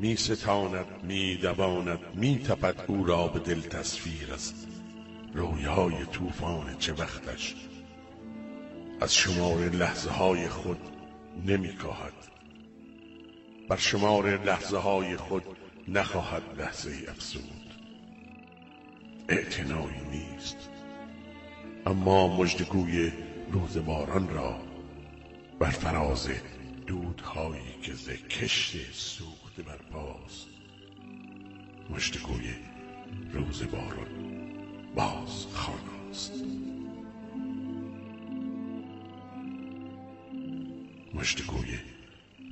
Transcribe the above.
می ستاند، می دواند، می تپد او را به دل تصویر از رویای طوفان چه وقتش. از شمار لحظه های خود نمی کاهد، بر شمار لحظه های خود نخواهد لحظه افزود. اعتنایی نیست، اما مژدگوی روز باران را بر فراز دودهایی که ز کشت سوخته برپاست، مژدگوی روز باران باز خواندست. مژدگوی